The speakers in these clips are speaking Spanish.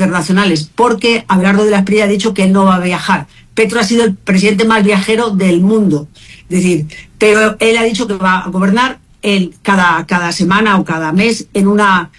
internacionales, porque Abelardo de la Espriella ha dicho que él no va a viajar. Petro ha sido el presidente más viajero del mundo, es decir, pero él ha dicho que va a gobernar cada semana o cada mes en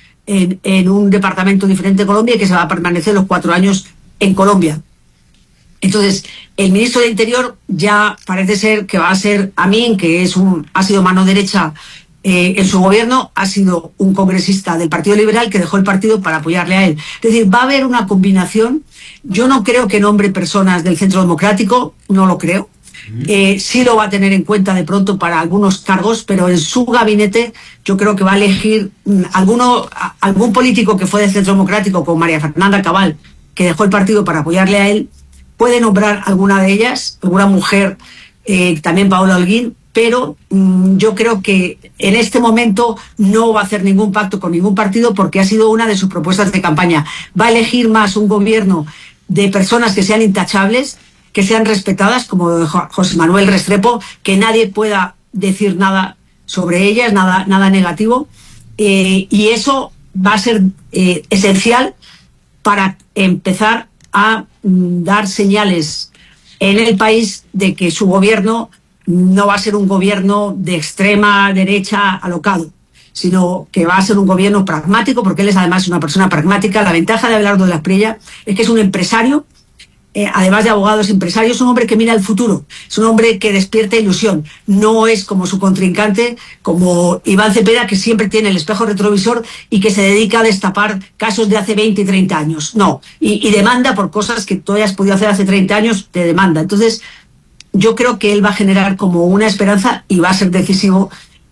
un departamento diferente de Colombia y que se va a permanecer los 4 años en Colombia. Entonces, el ministro de Interior ya parece ser que va a ser Amin, que ha sido mano derecha en su gobierno, ha sido un congresista del Partido Liberal que dejó el partido para apoyarle a él. Es decir, va a haber una combinación. Yo no creo que nombre personas del Centro Democrático, no lo creo. Sí lo va a tener en cuenta de pronto para algunos cargos, pero en su gabinete yo creo que va a elegir algún político que fue del Centro Democrático, como María Fernanda Cabal, que dejó el partido para apoyarle a él. Puede nombrar alguna de ellas, alguna mujer, también Paola Holguín, pero yo creo que en este momento no va a hacer ningún pacto con ningún partido porque ha sido una de sus propuestas de campaña. Va a elegir más un gobierno de personas que sean intachables, que sean respetadas, como José Manuel Restrepo, que nadie pueda decir nada sobre ellas, nada negativo, y eso va a ser esencial para empezar a dar señales en el país de que su gobierno no va a ser un gobierno de extrema derecha alocado, sino que va a ser un gobierno pragmático, porque él es además una persona pragmática. La ventaja de Abelardo de la Espriella es que es un empresario, además de abogado, es empresario, es un hombre que mira al futuro, es un hombre que despierta ilusión, no es como su contrincante, como Iván Cepeda, que siempre tiene el espejo retrovisor y que se dedica a destapar casos de hace 20 y 30 años, no, y demanda por cosas que tú hayas podido hacer hace 30 años, te demanda. Entonces, yo creo que él va a generar como una esperanza y va a ser decisivo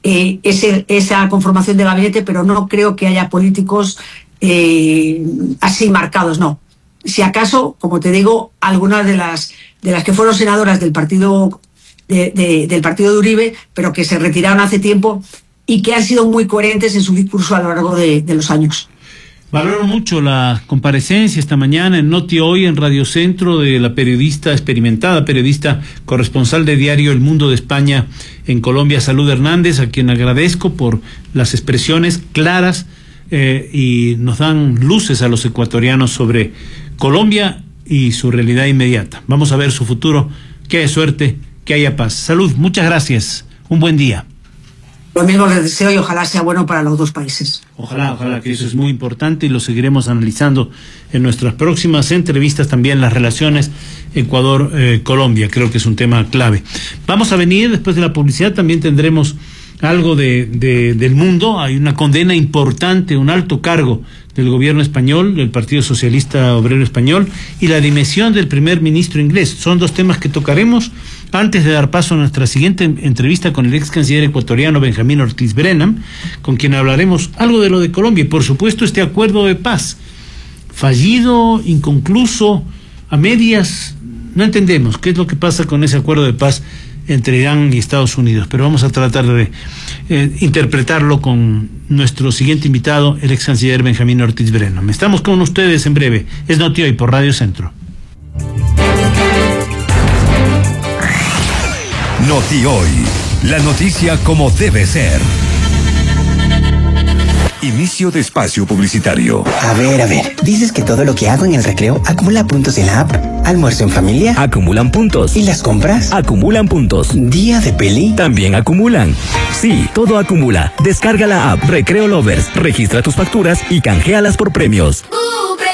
esa conformación de gabinete, pero no creo que haya políticos así marcados, no. Si acaso, como te digo, algunas de las que fueron senadoras del partido del partido de Uribe, pero que se retiraron hace tiempo y que han sido muy coherentes en su discurso a lo largo de los años. Valoro mucho la comparecencia esta mañana en Noti Hoy, en Radio Centro, de la periodista experimentada, periodista corresponsal de diario El Mundo de España en Colombia, Salud Hernández, a quien agradezco por las expresiones claras y nos dan luces a los ecuatorianos sobre Colombia y su realidad inmediata. Vamos a ver su futuro, que haya suerte, que haya paz. Salud, muchas gracias, un buen día. Lo mismo les deseo y ojalá sea bueno para los dos países. Ojalá que eso es muy importante y lo seguiremos analizando en nuestras próximas entrevistas, también las relaciones Ecuador-Colombia, creo que es un tema clave. Vamos a venir después de la publicidad, también tendremos algo del mundo. Hay una condena importante, un alto cargo del gobierno español, del Partido Socialista Obrero Español, y la dimisión del primer ministro inglés. Son dos temas que tocaremos antes de dar paso a nuestra siguiente entrevista con el ex canciller ecuatoriano Benjamín Ortiz Brennan, con quien hablaremos algo de lo de Colombia y por supuesto este acuerdo de paz fallido, inconcluso, a medias. No entendemos qué es lo que pasa con ese acuerdo de paz entre Irán y Estados Unidos, pero vamos a tratar de interpretarlo con nuestro siguiente invitado, el ex canciller Benjamín Ortiz Brennan. Estamos con ustedes en breve. Es Noti Hoy por Radio Centro. Noti Hoy, la noticia como debe ser. Inicio de espacio publicitario. A ver, dices que todo lo que hago en el recreo acumula puntos en la app. Almuerzo en familia, acumulan puntos. ¿Y las compras? Acumulan puntos. ¿Día de peli? También acumulan. Sí, todo acumula. Descarga la app Recreo Lovers, registra tus facturas y canjealas por premios.